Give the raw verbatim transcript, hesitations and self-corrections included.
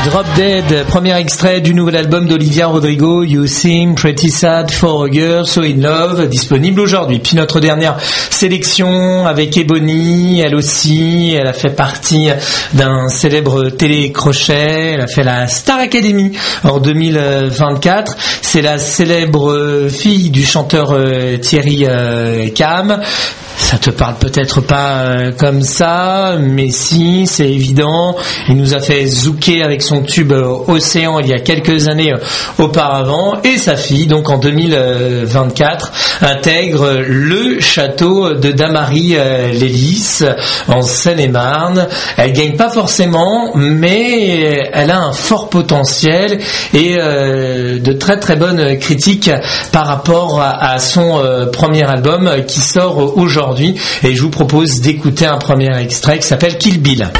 Drop Dead, premier extrait du nouvel album d'Olivia Rodrigo, You Seem Pretty Sad for a Girl So In Love, disponible aujourd'hui. Puis notre dernière sélection avec Ebony, elle aussi, elle a fait partie d'un célèbre télécrochet, elle a fait la Star Academy en deux mille vingt-quatre. C'est la célèbre fille du chanteur Thierry Cam. Ça te parle peut-être pas euh, comme ça, mais si, c'est évident. Il nous a fait zouker avec son tube euh, Océan il y a quelques années euh, auparavant. Et sa fille, donc en deux mille vingt-quatre, intègre le château de Damary euh, Lélis en Seine-et-Marne. Elle gagne pas forcément, mais elle a un fort potentiel et euh, de très très bonnes critiques par rapport à, à son euh, premier album qui sort aujourd'hui. Et je vous propose d'écouter un premier extrait qui s'appelle Kill Bill.